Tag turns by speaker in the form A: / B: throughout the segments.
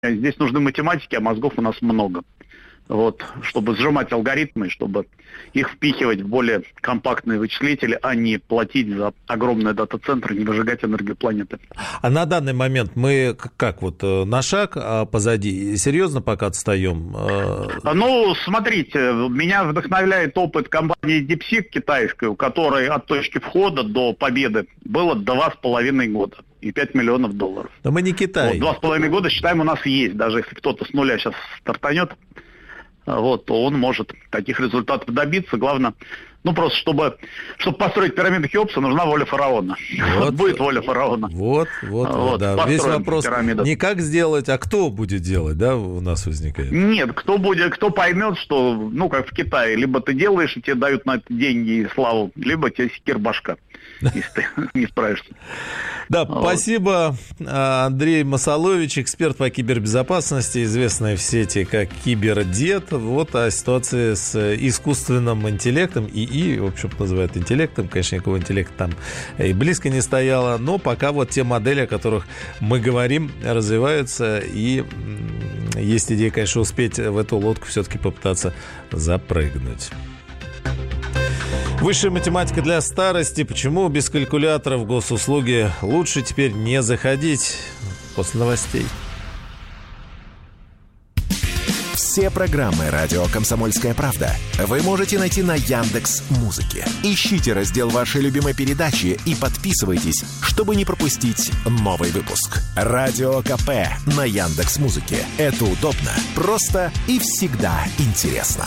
A: Здесь нужны математики, а мозгов у нас много. Вот, чтобы сжимать алгоритмы, чтобы их впихивать в более компактные вычислители, а не платить за огромные дата-центры, не выжигать энергию планеты.
B: А на данный момент мы как вот на шаг позади? Серьезно пока отстаем?
A: Ну, смотрите, меня вдохновляет опыт компании DeepSeek китайской, у которой от точки входа до победы было 2,5 года. И $5 миллионов.
B: Но мы не Китай.
A: Вот, 2,5 года, считаем, у нас есть. Даже если кто-то с нуля сейчас стартанет, вот, то он может таких результатов добиться. Главное, просто чтобы построить пирамиду Хеопса, нужна воля фараона. Вот будет воля фараона.
B: Вот, да. Весь вопрос пирамиду. Не как сделать, а кто будет делать, да, у нас возникает?
A: Нет, кто поймет, что, как в Китае, либо ты делаешь, и тебе дают на это деньги и славу, либо тебе секир башка, если ты не справишься.
B: Да, спасибо. Андрей Масалович, эксперт по кибербезопасности, известный в сети как Кибердед. Вот о ситуации с искусственным интеллектом. ИИ, в общем, называют интеллектом. Конечно, никакого интеллекта там и близко не стояло. Но пока вот те модели, о которых мы говорим, развиваются. И есть идея, конечно, успеть в эту лодку все-таки попытаться запрыгнуть. Высшая математика для старости. Почему без калькуляторов в госуслуги лучше теперь не заходить? После новостей.
C: Все программы «Радио Комсомольская правда» вы можете найти на Яндекс.Музыке. Ищите раздел вашей любимой передачи и подписывайтесь, чтобы не пропустить новый выпуск. Радио КП на Яндекс.Музыке. Это удобно, просто и всегда интересно.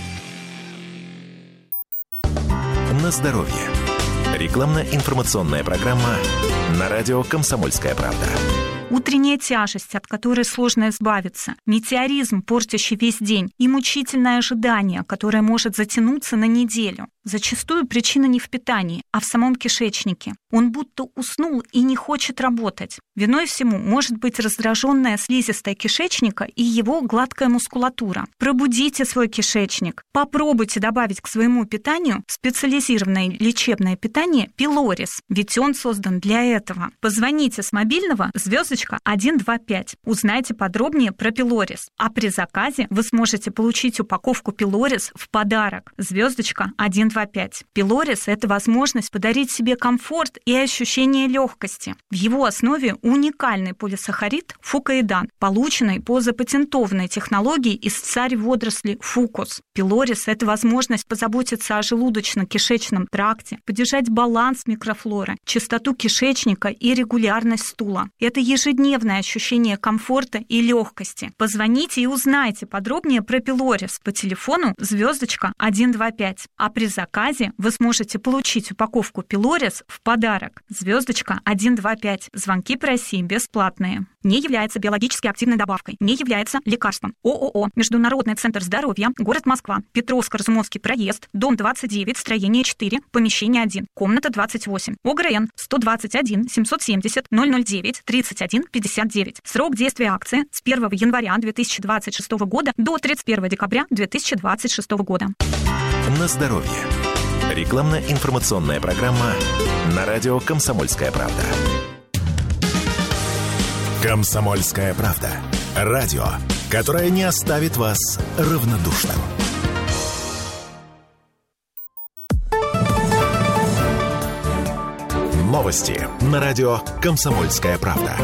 C: На здоровье. Рекламно-информационная программа на радио «Комсомольская правда».
D: Утренняя тяжесть, от которой сложно избавиться, метеоризм, портящий весь день, и мучительное ожидание, которое может затянуться на неделю. Зачастую причина не в питании, а в самом кишечнике. Он будто уснул и не хочет работать. Виной всему может быть раздраженная слизистая кишечника и его гладкая мускулатура. Пробудите свой кишечник. Попробуйте добавить к своему питанию специализированное лечебное питание Пилорис, ведь он создан для этого. Позвоните с мобильного *125. Узнайте подробнее про Пилорис. А при заказе вы сможете получить упаковку Пилорис в подарок. *125. Пилорис – это возможность подарить себе комфорт и ощущение легкости. В его основе уникальный полисахарид фукоидан, полученный по запатентованной технологии из царь-водоросли фукус. Пилорис – это возможность позаботиться о желудочно-кишечном тракте, поддержать баланс микрофлоры, чистоту кишечника и регулярность стула. Это ежедневное ощущение комфорта и легкости. Позвоните и узнайте подробнее про Пилорис по телефону *125. А при заказе вы сможете получить упаковку Пилорис в подарок *125. Звонки по России бесплатные. Не является биологически активной добавкой, не является лекарством. ООО «Международный центр здоровья», город Москва, Петровско-Разумовский проезд, дом 29, строение 4, помещение 1, комната 28. ОГРН 121 770 009 31 59. Срок действия акции с 1 января 2026 года до 31 декабря 2026 года.
C: На здоровье. Рекламно-информационная программа на радио «Комсомольская правда». «Комсомольская правда». Радио, которое не оставит вас равнодушным. Новости на радио «Комсомольская правда».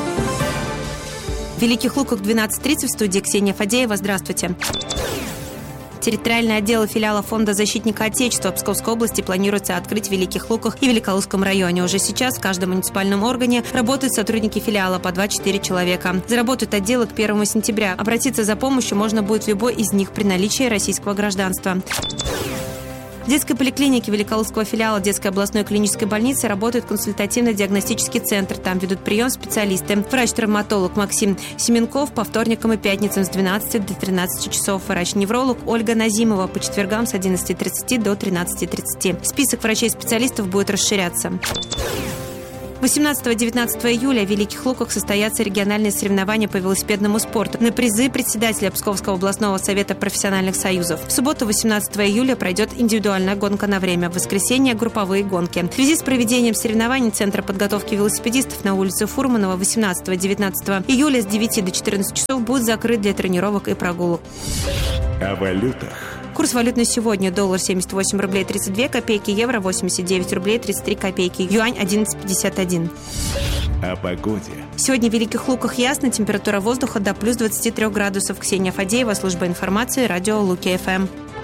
E: В Великих Луках 12:30 в студии Ксения Фадеева. Здравствуйте. Территориальные отделы филиала Фонда защитника Отечества Псковской области планируется открыть в Великих Луках и Великолукском районе. Уже сейчас в каждом муниципальном органе работают сотрудники филиала по 2-4 человека. Заработают отделы к 1 сентября. Обратиться за помощью можно будет в любой из них при наличии российского гражданства. В детской поликлинике Великолукского филиала детской областной клинической больницы работает консультативно-диагностический центр. Там ведут прием специалисты. Врач-травматолог Максим Семенков по вторникам и пятницам с 12 до 13 часов. Врач-невролог Ольга Назимова по четвергам с 11:30 до 13:30. Список врачей-специалистов будет расширяться. 18-19 июля в Великих Луках состоятся региональные соревнования по велосипедному спорту на призы председателя Псковского областного совета профессиональных союзов. В субботу, 18 июля, пройдет индивидуальная гонка на время, в воскресенье – групповые гонки. В связи с проведением соревнований Центра подготовки велосипедистов на улице Фурманова 18-19 июля с 9 до 14 часов будет закрыт для тренировок и прогулок.
C: О валютах.
E: Курс валют на сегодня: доллар 78 рублей 32 копейки, евро 89 рублей 33 копейки, юань 11,51.
C: О погоде.
E: Сегодня в Великих Луках ясно, температура воздуха до плюс 23 градусов. Ксения Фадеева, служба информации, радио Луки ФМ.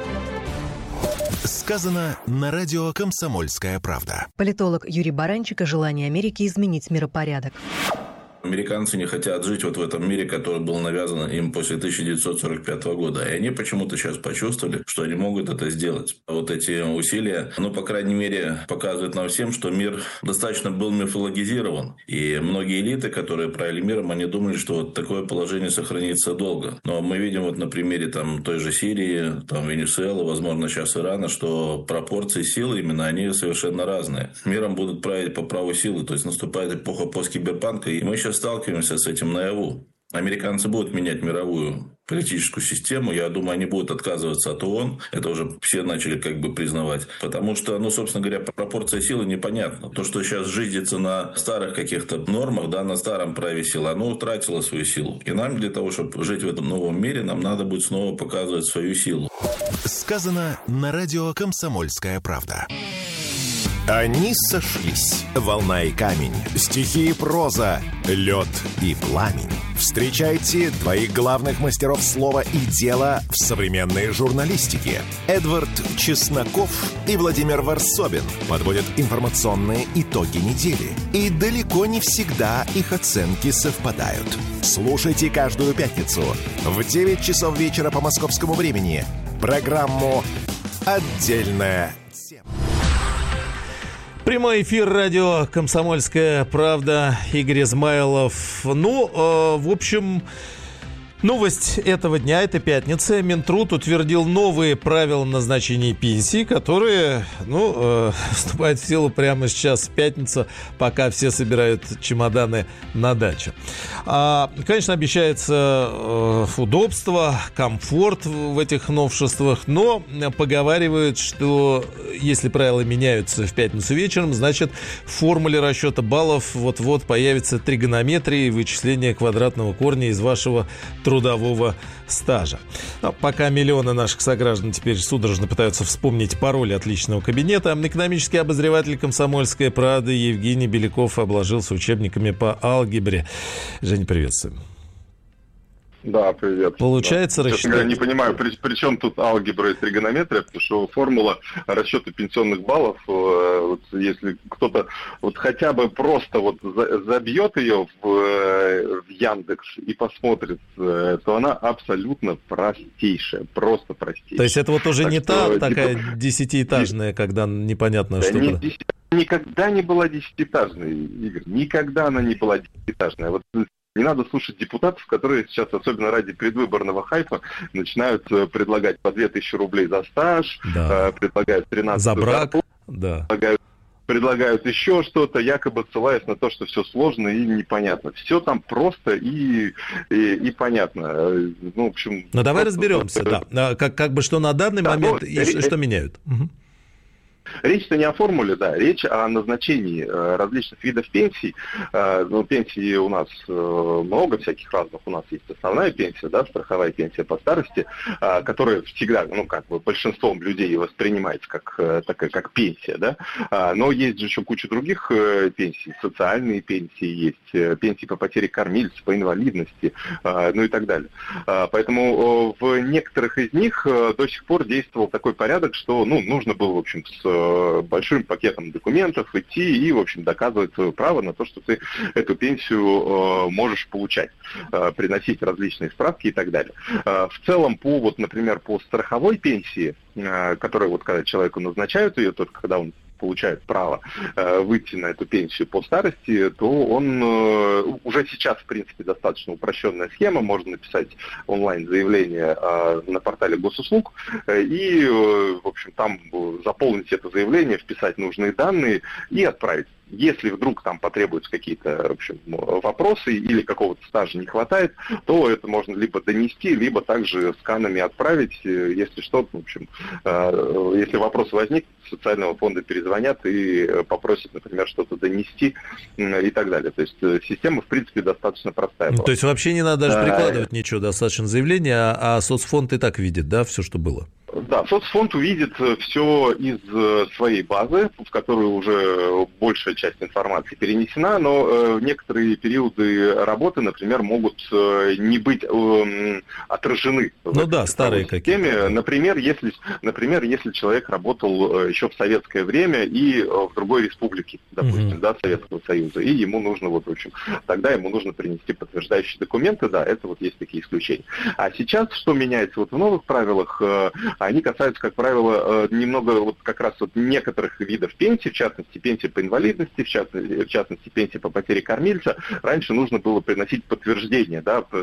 C: Сказано на радио «Комсомольская правда».
F: Политолог Юрий Баранчик о желании Америки изменить миропорядок.
G: Американцы не хотят жить вот в этом мире, который был навязан им после 1945 года. И они почему-то сейчас почувствовали, что они могут это сделать. Вот эти усилия, по крайней мере, показывают нам всем, что мир достаточно был мифологизирован. И многие элиты, которые правили миром, они думали, что вот такое положение сохранится долго. Но мы видим вот на примере той же Сирии, Венесуэлы, возможно, сейчас Ирана, что пропорции силы именно, они совершенно разные. Миром будут править по праву силы. То есть наступает эпоха посткиберпанка, и мы сейчас сталкиваемся с этим наяву. Американцы будут менять мировую политическую систему. Я думаю, они будут отказываться от ООН. Это уже все начали признавать. Потому что, собственно говоря, пропорция силы непонятна. То, что сейчас жизнится на старых каких-то нормах, на старом праве силы, оно утратило свою силу. И нам для того, чтобы жить в этом новом мире, нам надо будет снова показывать свою силу.
C: Сказано на радио «Комсомольская правда». Они сошлись. Волна и камень, стихи и проза, лед и пламень. Встречайте двоих главных мастеров слова и дела в современной журналистике. Эдвард Чесноков и Владимир Варсобин подводят информационные итоги недели. И далеко не всегда их оценки совпадают. Слушайте каждую пятницу в 9 часов вечера по московскому времени программу «Отдельная тема».
B: Прямой эфир радио «Комсомольская правда», Игорь Измайлов. В общем, новость этого дня, это пятница. Минтруд утвердил новые правила назначения пенсий, которые, вступают в силу прямо сейчас, в пятницу, пока все собирают чемоданы на дачу. Конечно, обещается удобство, комфорт в этих новшествах, но поговаривают, что если правила меняются в пятницу вечером, значит, в формуле расчета баллов вот-вот появится тригонометрия и вычисление квадратного корня из вашего трудового стажа. Пока миллионы наших сограждан теперь судорожно пытаются вспомнить пароли от личного кабинета, экономический обозреватель «Комсомольской правды» Евгений Беляков обложился учебниками по алгебре. Женя, приветствуем.
H: Да, привет.
B: Получается рассчитать...
H: Я не понимаю, при чем тут алгебра и тригонометрия, потому что формула расчета пенсионных баллов, если кто-то хотя бы просто забьет ее в Яндекс и посмотрит, то она абсолютно простейшая, просто простейшая.
B: То есть это уже не та такая десятиэтажная, когда непонятно что...
H: Никогда не была десятиэтажной, Игорь, никогда она не была десятиэтажная. Не надо слушать депутатов, которые сейчас, особенно ради предвыборного хайпа, начинают предлагать по 2000 рублей за стаж, предлагают 13
B: за брак,
H: предлагают еще что-то, якобы ссылаясь на то, что все сложно и непонятно. Все там просто и понятно. В общем...
B: давай разберемся, что на данный момент и что меняют. Угу.
H: Речь-то не о формуле, речь о назначении различных видов пенсий. Пенсии у нас много всяких разных. У нас есть основная пенсия, страховая пенсия по старости, которая всегда, большинством людей воспринимается как пенсия, Но есть же еще куча других пенсий. Социальные пенсии есть, пенсии по потере кормильца, по инвалидности, и так далее. Поэтому в некоторых из них до сих пор действовал такой порядок, что, нужно было, в общем, с большим пакетом документов идти и, в общем, доказывать свое право на то, что ты эту пенсию можешь получать, приносить различные справки и так далее. В целом, например, по страховой пенсии, которая когда человеку назначают ее, только когда он получает право выйти на эту пенсию по старости, то он уже сейчас, в принципе, достаточно упрощенная схема. Можно написать онлайн-заявление на портале госуслуг и, в общем, там заполнить это заявление, вписать нужные данные и отправить. Если вдруг там потребуются какие-то, в общем, вопросы или какого-то стажа не хватает, то это можно либо донести, либо также сканами отправить. Если что, в общем, если вопрос возникнет, с социального фонда перезвонят и попросят, например, что-то донести и так далее. То есть система, в принципе, достаточно простая была.
B: То есть вообще не надо даже прикладывать ничего, достаточно заявления, а соцфонд и так видит, да, все, что было?
H: Да, соцфонд увидит все из своей базы, в которую уже большая часть информации перенесена, но некоторые периоды работы, например, могут не быть отражены в
B: старые
H: системе. Например, если человек работал еще в советское время и в другой республике, допустим, Советского Союза, и ему нужно, в общем, тогда ему нужно принести подтверждающие документы, это есть такие исключения. А сейчас, что меняется в новых правилах, они касаются, как правило, немного как раз некоторых видов пенсий, в частности, пенсии по инвалидности, в частности, пенсии по потере кормильца. Раньше нужно было приносить подтверждение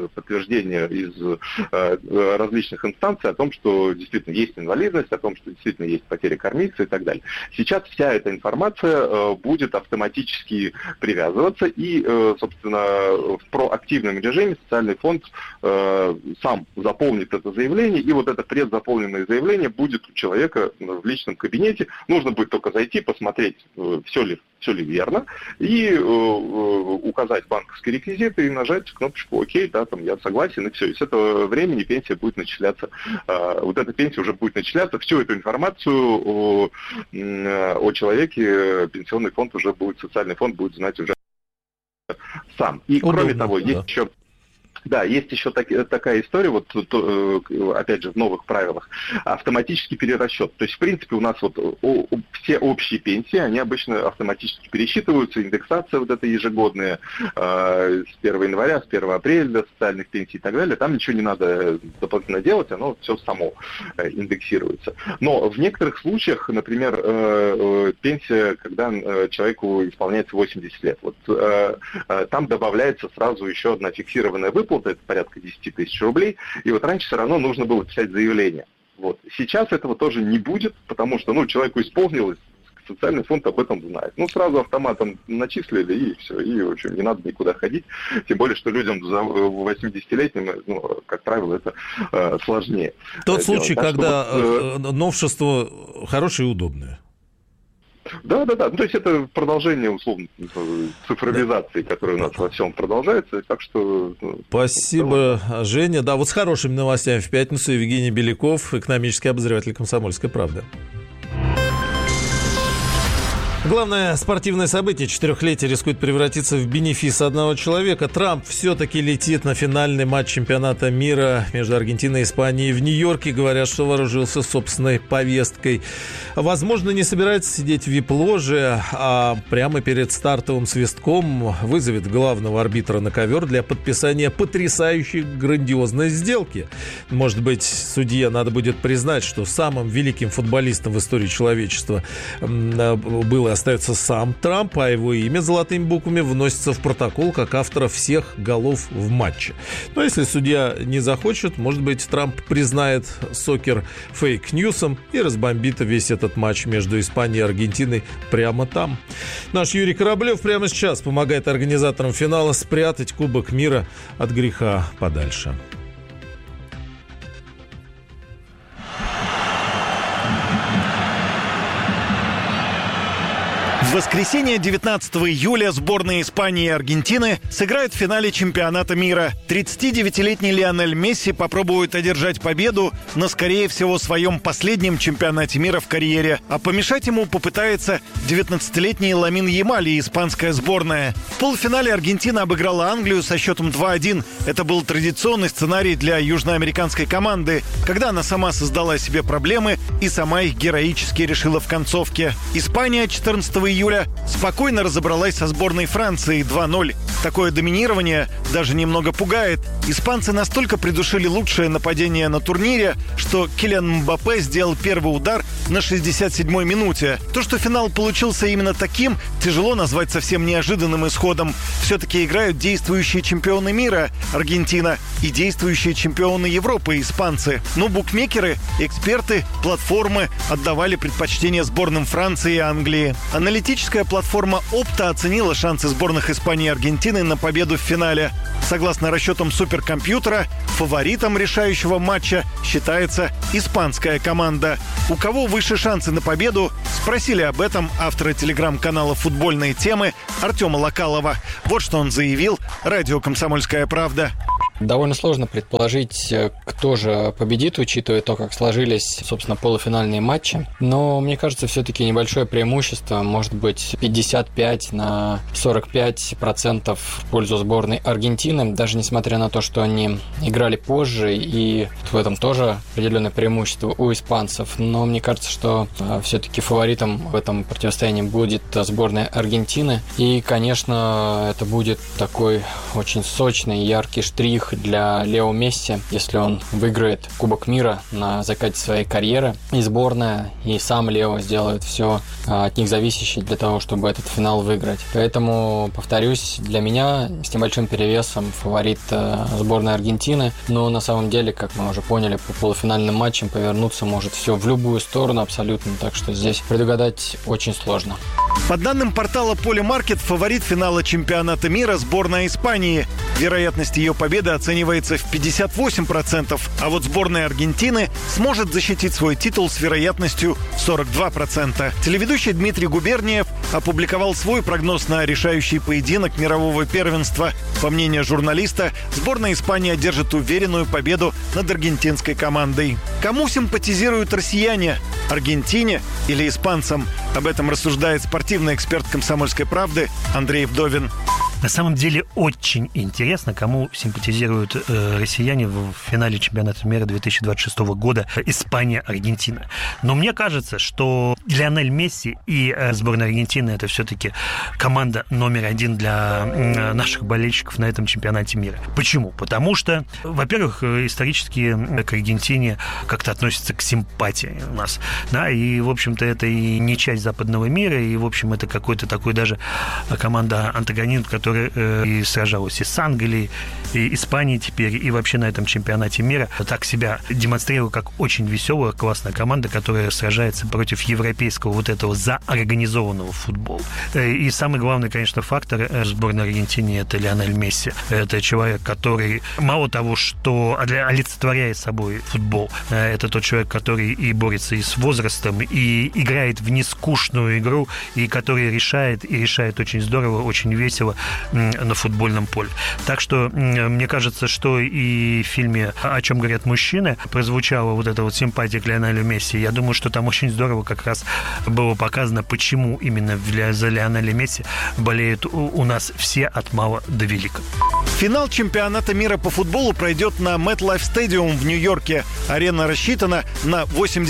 H: из различных инстанций о том, что действительно есть инвалидность, о том, что действительно есть потеря кормильца и так далее. Сейчас вся эта информация будет автоматически привязываться, и, собственно, в проактивном режиме социальный фонд сам заполнит это заявление, и это предзаполненное заявление будет у человека в личном кабинете. Нужно будет только зайти, посмотреть, все ли верно, и указать банковские реквизиты и нажать кнопочку «Ок», я согласен, и все. И с этого времени пенсия будет начисляться, эта пенсия уже будет начисляться. Всю эту информацию о человеке пенсионный фонд социальный фонд будет знать уже сам. И кроме того, есть еще... Да, есть еще такая история, опять же, в новых правилах, автоматический перерасчет. То есть, в принципе, у нас все общие пенсии, они обычно автоматически пересчитываются, индексация эта ежегодная с 1 января, с 1 апреля, социальных пенсий и так далее. Там ничего не надо дополнительно делать, оно все само индексируется. Но в некоторых случаях, например, пенсия, когда человеку исполняется 80 лет, там добавляется сразу еще одна фиксированная выплата, это порядка 10 тысяч рублей, и раньше все равно нужно было писать заявление. Сейчас этого тоже не будет, потому что, человеку исполнилось, социальный фонд об этом знает. Сразу автоматом начислили, и все, и, в общем, не надо никуда ходить, тем более, что людям за 80-летним, как правило, это сложнее.
B: Тот случай, когда новшество хорошее и удобное.
H: Да. То есть это продолжение, условно, цифровизации, которая у нас во всем продолжается. Так что...
B: Спасибо, Женя. Да, с хорошими новостями в пятницу Евгений Беляков, экономический обозреватель «Комсомольской правды». Главное спортивное событие четырехлетия рискует превратиться в бенефис одного человека. Трамп все-таки летит на финальный матч чемпионата мира между Аргентиной и Испанией в Нью-Йорке. Говорят, что вооружился собственной повесткой. Возможно, не собирается сидеть в вип-ложе, а прямо перед стартовым свистком вызовет главного арбитра на ковер для подписания потрясающей грандиозной сделки. Может быть, судье надо будет признать, что самым великим футболистом в истории человечества был и остается сам Трамп, а его имя золотыми буквами вносится в протокол как автора всех голов в матче. Но если судья не захочет, может быть, Трамп признает сокер фейк-ньюсом и разбомбит весь этот матч между Испанией и Аргентиной прямо там. Наш Юрий Кораблев прямо сейчас помогает организаторам финала спрятать Кубок мира от греха подальше.
I: В воскресенье 19 июля сборная Испании и Аргентины сыграют в финале чемпионата мира. 39-летний Лионель Месси попробует одержать победу на, скорее всего, своем последнем чемпионате мира в карьере. А помешать ему попытается 19-летний Ламин Ямаль и испанская сборная. В полуфинале Аргентина обыграла Англию со счетом 2-1. Это был традиционный сценарий для южноамериканской команды, когда она сама создала себе проблемы и сама их героически решила в концовке. Испания 14 июля спокойно разобралась со сборной Франции 2-0. Такое доминирование даже немного пугает. Испанцы настолько придушили лучшее нападение на турнире, что Килиан Мбаппе сделал первый удар на 67-й минуте. То, что финал получился именно таким, тяжело назвать совсем неожиданным исходом. Все-таки играют действующие чемпионы мира Аргентина и действующие чемпионы Европы испанцы. Но букмекеры, эксперты, платформы отдавали предпочтение сборным Франции и Англии. Аналитическая платформа Opta оценила шансы сборных Испании и Аргентины на победу в финале. Согласно расчетам суперкомпьютера, фаворитом решающего матча считается испанская команда. У кого выше шансы на победу, спросили об этом автора телеграм-канала «Футбольные темы» Артема Локалова. Вот что он заявил радио «Комсомольская правда».
J: Довольно сложно предположить, кто же победит, учитывая то, как сложились, собственно, полуфинальные матчи. Но, мне кажется, все-таки небольшое преимущество, может быть, 55-45% в пользу сборной Аргентины, даже несмотря на то, что они играли позже, и в этом тоже определенное преимущество у испанцев. Но мне кажется, что все-таки фаворитом в этом противостоянии будет сборная Аргентины. И, конечно, это будет такой очень сочный, яркий штрих для Лео Месси, если он выиграет Кубок мира на закате своей карьеры. И сборная, и сам Лео сделают все от них зависящее для того, чтобы этот финал выиграть. Поэтому, повторюсь, для меня с небольшим перевесом фаворит сборной Аргентины. Но на самом деле, как мы уже поняли, по полуфинальным матчам повернуться может все в любую сторону абсолютно. Так что здесь предугадать очень сложно.
I: По данным портала Polymarket, фаворит финала чемпионата мира сборная Испании. Вероятность ее победы оценивается в 58%, а вот сборная Аргентины сможет защитить свой титул с вероятностью 42%. Телеведущий Дмитрий Губерниев опубликовал свой прогноз на решающий поединок мирового первенства. По мнению журналиста, сборная Испании одержит уверенную победу над аргентинской командой. Кому симпатизируют россияне? Аргентине или испанцам? Об этом рассуждает спортивный эксперт «Комсомольской правды» Андрей Вдовин.
K: На самом деле очень интересно, кому симпатизируют россияне в финале чемпионата мира 2026 года Испания-Аргентина. Но мне кажется, что Лионель Месси и сборная Аргентины — это все-таки команда номер один для наших болельщиков на этом чемпионате мира. Почему? Потому что, во-первых, исторически к Аргентине как-то относятся к симпатии у нас. Да, и, в общем-то, это и не часть западного мира, и, в общем, это какой-то такой даже команда-антагонист, которая и сражалась и с Англией, и Испанией теперь, и вообще на этом чемпионате мира так себя демонстрировала как очень веселая, классная команда, которая сражается против европейского вот этого заорганизованного футбола. И самый главный, конечно, фактор сборной Аргентины — это Лионель Месси. Это человек, который мало того, что олицетворяет собой футбол, это тот человек, который и борется и с возрастом, и играет в нескучную игру, и который решает очень здорово, очень весело на футбольном поле. Так что мне кажется, что и в фильме «О чем говорят мужчины» прозвучала вот эта вот симпатия к Лионелю Месси. Я думаю, что там очень здорово как раз было показано, почему именно за Лионеля Месси болеют у нас все от мала до велика.
I: Финал чемпионата мира по футболу пройдет на MetLife Stadium в Нью-Йорке. Арена рассчитана на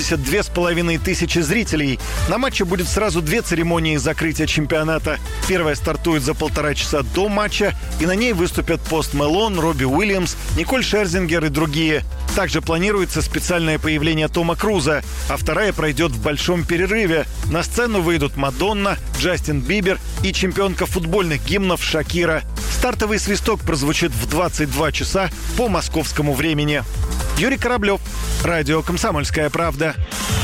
I: 82,5 тысячи зрителей. На матче будет сразу 2 церемонии закрытия чемпионата. Первая стартует за 1,5 часа до матча, и на ней выступят Пост Мэлон, Робби Уильямс, Николь Шерзингер и другие. Также планируется специальное появление Тома Круза, а вторая пройдет в большом перерыве. На сцену выйдут Мадонна, Джастин Бибер и чемпионка футбольных гимнов Шакира. Стартовый свисток прозвучит в 22 часа по московскому времени. Юрий Кораблев, радио «Комсомольская правда».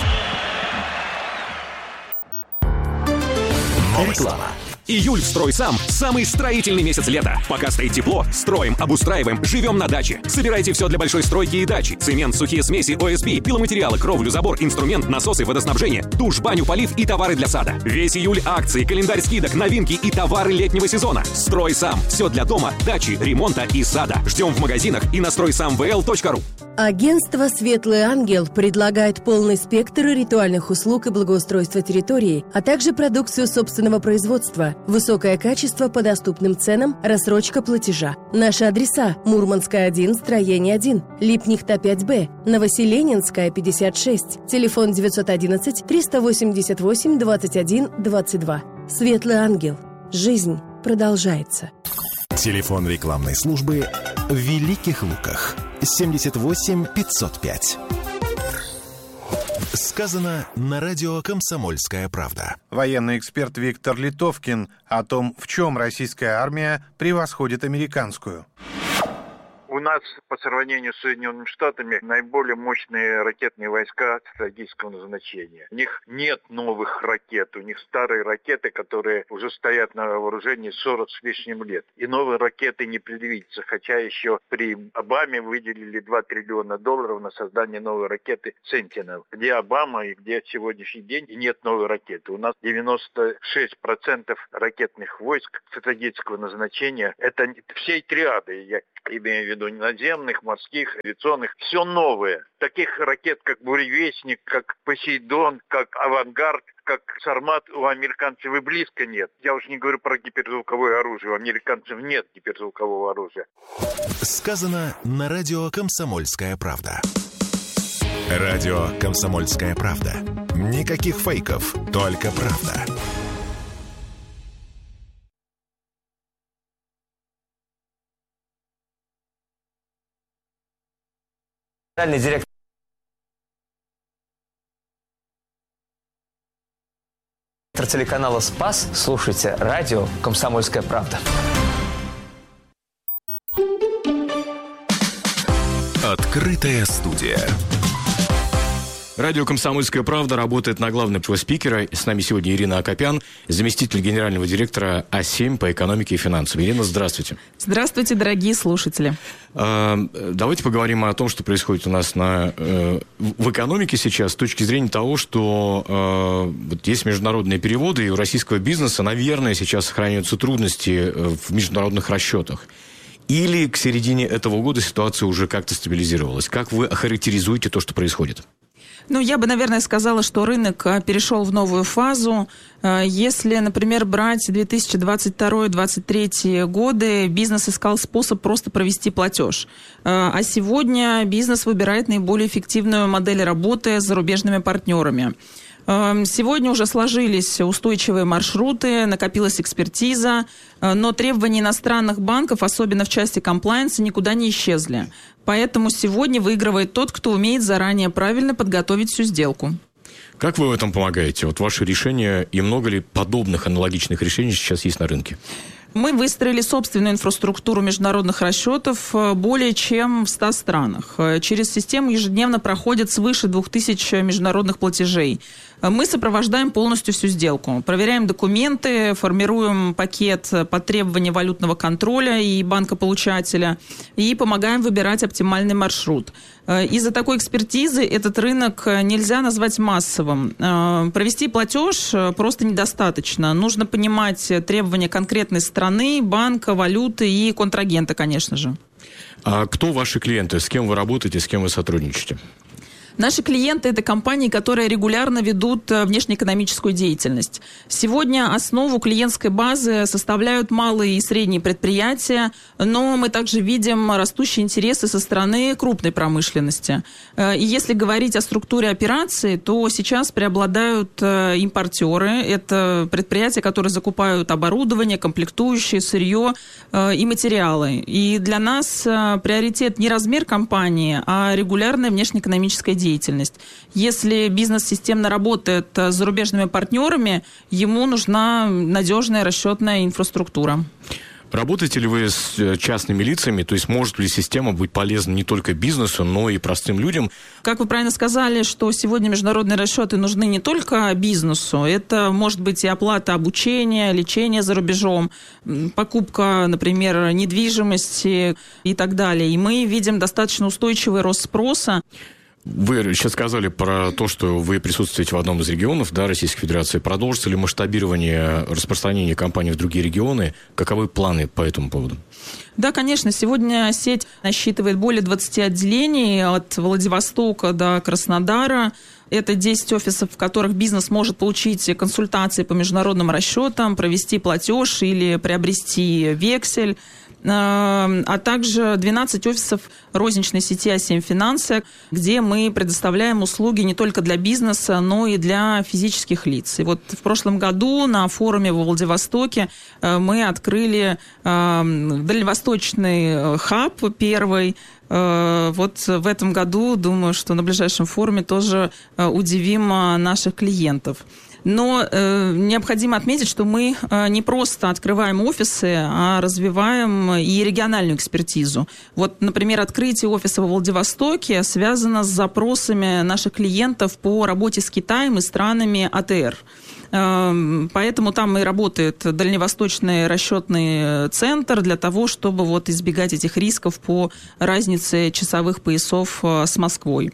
C: Реклама.
L: Июль в «Стройсам» – самый строительный месяц лета. Пока стоит тепло, строим, обустраиваем, живем на даче. Собирайте все для большой стройки и дачи. Цемент, сухие смеси, ОСБ, пиломатериалы, кровлю, забор, инструмент, насосы, водоснабжение, душ, баню, полив и товары для сада. Весь июль акции, календарь скидок, новинки и товары летнего сезона. «Стройсам» – все для дома, дачи, ремонта и сада. Ждем в магазинах и на стройсамвл.ру.
M: Агентство «Светлый ангел» предлагает полный спектр ритуальных услуг и благоустройства территории, а также продукцию собственного производства, высокое качество по доступным ценам, рассрочка платежа. Наши адреса: Мурманская, 1, строение 1, Липнихта, 5Б, Новоселенинская, 56, телефон 911-388-21-22. «Светлый ангел». Жизнь продолжается.
C: Телефон рекламной службы в Великих Луках 78 505. Сказано на радио «Комсомольская правда».
N: Военный эксперт Виктор Литовкин о том, в чем российская армия превосходит американскую.
O: У нас по сравнению с Соединенными Штатами наиболее мощные ракетные войска стратегического назначения. У них нет новых ракет, у них старые ракеты, которые уже стоят на вооружении 40 с лишним лет. И новые ракеты не предвидится, хотя еще при Обаме выделили $2 триллиона на создание новой ракеты Sentinel. Где Обама и где сегодняшний день, и нет новой ракеты. У нас 96% ракетных войск стратегического назначения. Это всей триады, я имею в виду наземных, морских, авиационных, все новое. Таких ракет, как Буревестник, как Посейдон, как Авангард, как Сармат у американцев и близко нет. Я уж не говорю про гиперзвуковое оружие. У американцев нет гиперзвукового оружия.
C: Сказано на радио «Комсомольская правда». Радио «Комсомольская правда». Никаких фейков, только правда.
P: Генеральный директор телеканала «Спас». Слушайте радио «Комсомольская правда».
C: Открытая студия.
Q: Радио «Комсомольская правда» работает на главного спикера. С нами сегодня Ирина Акопян, заместитель генерального директора А7 по экономике и финансам. Ирина, здравствуйте.
R: Здравствуйте, дорогие слушатели.
Q: Давайте поговорим о том, что происходит у нас в экономике сейчас, с точки зрения того, что есть международные переводы, и у российского бизнеса, наверное, сейчас сохраняются трудности в международных расчетах. Или к середине этого года ситуация уже как-то стабилизировалась? Как вы охарактеризуете то, что происходит?
R: Я бы, наверное, сказала, что рынок перешел в новую фазу. Если, например, брать 2022-2023 годы, бизнес искал способ просто провести платеж. А сегодня бизнес выбирает наиболее эффективную модель работы с зарубежными партнерами. Сегодня уже сложились устойчивые маршруты, накопилась экспертиза, но требования иностранных банков, особенно в части комплаенса, никуда не исчезли. Поэтому сегодня выигрывает тот, кто умеет заранее правильно подготовить всю сделку.
Q: Как вы в этом помогаете? Вот ваши решения, и много ли подобных аналогичных решений сейчас есть на рынке?
R: Мы выстроили собственную инфраструктуру международных расчетов более чем в 100 странах. Через систему ежедневно проходит свыше 2000 международных платежей. Мы сопровождаем полностью всю сделку. Проверяем документы, формируем пакет под требования валютного контроля и банкополучателя и помогаем выбирать оптимальный маршрут. Из-за такой экспертизы этот рынок нельзя назвать массовым. Провести платеж просто недостаточно. Нужно понимать требования конкретной страны, банка, валюты и контрагента, конечно же.
Q: А кто ваши клиенты? С кем вы работаете, с кем вы сотрудничаете?
R: Наши клиенты – это компании, которые регулярно ведут внешнеэкономическую деятельность. Сегодня основу клиентской базы составляют малые и средние предприятия, но мы также видим растущие интересы со стороны крупной промышленности. И если говорить о структуре операции, то сейчас преобладают импортеры. Это предприятия, которые закупают оборудование, комплектующие, сырье и материалы. И для нас приоритет не размер компании, а регулярная внешнеэкономическая деятельность. Если бизнес системно работает с зарубежными партнерами, ему нужна надежная расчетная инфраструктура.
Q: Работаете ли вы с частными лицами? То есть может ли система быть полезна не только бизнесу, но и простым людям?
R: Как вы правильно сказали, что сегодня международные расчеты нужны не только бизнесу. Это может быть и оплата обучения, лечения за рубежом, покупка, например, недвижимости и так далее. И мы видим достаточно устойчивый рост спроса.
Q: Вы сейчас сказали про то, что вы присутствуете в одном из регионов, да, Российской Федерации. Продолжится ли масштабирование распространения компаний в другие регионы? Каковы планы по этому поводу?
R: Да, конечно. Сегодня сеть насчитывает более 20 отделений от Владивостока до Краснодара. Это 10 офисов, в которых бизнес может получить консультации по международным расчетам, провести платеж или приобрести вексель. а также 12 офисов розничной сети А7 Финансы, где мы предоставляем услуги не только для бизнеса, но и для физических лиц. И вот в прошлом году на форуме во Владивостоке мы открыли дальневосточный хаб первый. Вот в этом году, думаю, что на ближайшем форуме тоже удивим наших клиентов. Но необходимо отметить, что мы не просто открываем офисы, а развиваем и региональную экспертизу. Вот, например, открытие офиса во Владивостоке связано с запросами наших клиентов по работе с Китаем и странами АТР. Поэтому там и работает дальневосточный расчетный центр для того, чтобы вот избегать этих рисков по разнице часовых поясов с Москвой.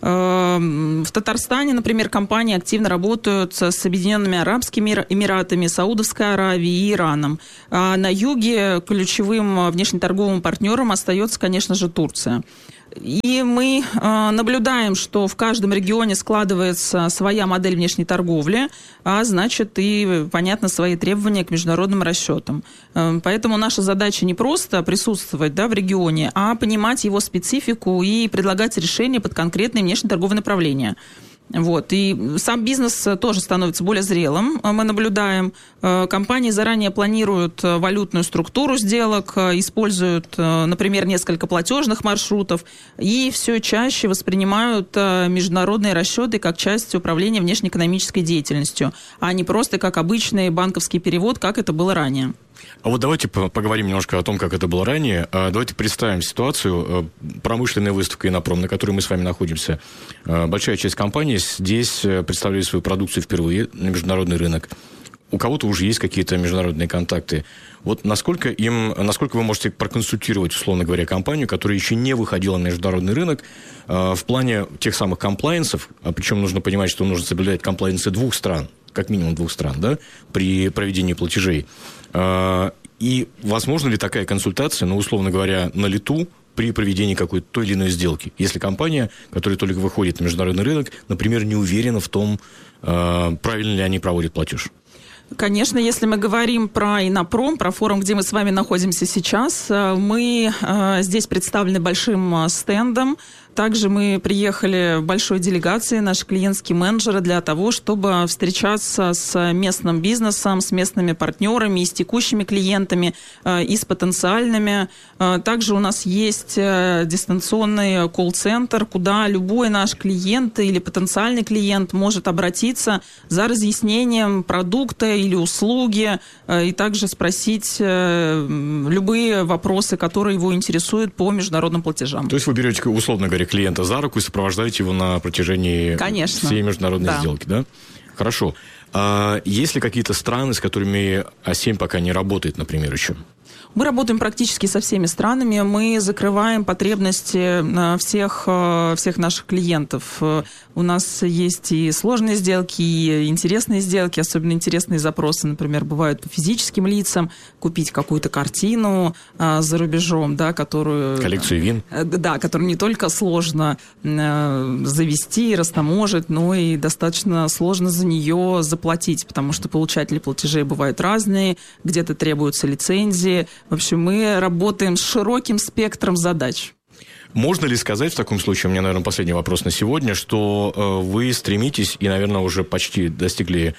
R: В Татарстане, например, компании активно работают с Объединенными Арабскими Эмиратами, Саудовской Аравией и Ираном. А на юге ключевым внешнеторговым партнером остается, конечно же, Турция. И мы наблюдаем, что в каждом регионе складывается своя модель внешней торговли, а значит и, понятно, свои требования к международным расчетам. Поэтому наша задача не просто присутствовать, да, в регионе, а понимать его специфику и предлагать решения под конкретные внешнеторговые направления. Вот. И сам бизнес тоже становится более зрелым, мы наблюдаем. Компании заранее планируют валютную структуру сделок, используют, например, несколько платежных маршрутов и все чаще воспринимают международные расчеты как часть управления внешнеэкономической деятельностью, а не просто как обычный банковский перевод, как это было ранее.
Q: А вот давайте поговорим немножко о том, как это было ранее. Давайте представим ситуацию. Промышленная выставка «Инопром», на которой мы с вами находимся. Большая часть компаний здесь представляет свою продукцию впервые на международный рынок. У кого-то уже есть какие-то международные контакты. Вот насколько вы можете проконсультировать, условно говоря, компанию, которая еще не выходила на международный рынок в плане тех самых комплаенсов, причем нужно понимать, что нужно соблюдать комплаенсы двух стран, как минимум двух стран, да, при проведении платежей. И возможно ли такая консультация, условно говоря, на лету при проведении какой-то той или иной сделки, если компания, которая только выходит на международный рынок, например, не уверена в том, правильно ли они проводят платеж?
R: Конечно, если мы говорим про Инопром, про форум, где мы с вами находимся сейчас, мы здесь представлены большим стендом. Также мы приехали большой делегацией, наши клиентские менеджеры, для того, чтобы встречаться с местным бизнесом, с местными партнерами, и с текущими клиентами, и с потенциальными. Также у нас есть дистанционный колл-центр, куда любой наш клиент или потенциальный клиент может обратиться за разъяснением продукта или услуги, и также спросить любые вопросы, которые его интересуют по международным платежам.
Q: То есть вы берете, условно говоря, клиента за руку и сопровождаете его на протяжении всей международной сделки, да? Хорошо. А есть ли какие-то страны, с которыми А7 пока не работает, например, еще?
R: Мы работаем практически со всеми странами. Мы закрываем потребности всех наших клиентов. У нас есть и сложные сделки, и интересные сделки. Особенно интересные запросы, например, бывают по физическим лицам. Купить какую-то картину за рубежом, да, которую...
Q: Коллекцию вин.
R: Да, которую не только сложно завести и растаможить, но и достаточно сложно за нее заплатить, потому что получатели платежей бывают разные, где-то требуются лицензии. В общем, мы работаем с широким спектром задач.
Q: Можно ли сказать в таком случае, у меня, наверное, последний вопрос на сегодня, что вы стремитесь и, наверное, уже почти достигли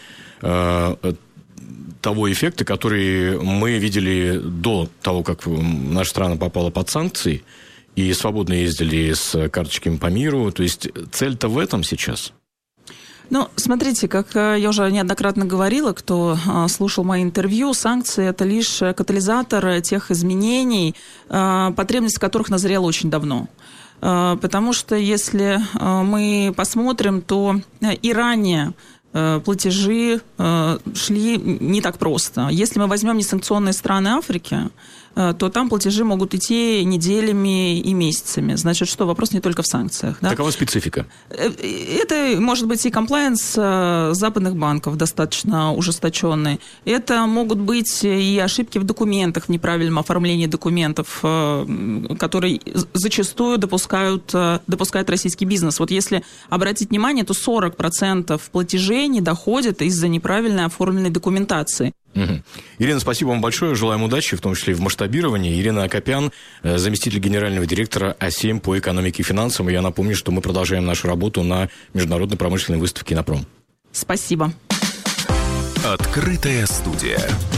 Q: того эффекта, который мы видели до того, как наша страна попала под санкции и свободно ездили с карточками по миру? То есть цель-то в этом сейчас?
R: Смотрите, как я уже неоднократно говорила, кто слушал мои интервью, санкции – это лишь катализатор тех изменений, потребность которых назрела очень давно. Потому что если мы посмотрим, то и ранее платежи шли не так просто. Если мы возьмем несанкционные страны Африки, то там платежи могут идти неделями и месяцами. Значит, что вопрос не только в санкциях. Да?
Q: Такова специфика.
R: Это может быть и комплаенс западных банков достаточно ужесточенный. Это могут быть и ошибки в документах, в неправильном оформлении документов, которые зачастую допускает российский бизнес. Вот если обратить внимание, то 40% платежей не доходят из-за неправильно оформленной документации.
Q: Угу. Ирина, спасибо вам большое. Желаем удачи, в том числе и в масштабировании. Ирина Акопян, заместитель генерального директора А7 по экономике и финансам. И я напомню, что мы продолжаем нашу работу на международной промышленной выставке «Инопром».
R: Спасибо.
C: Открытая студия.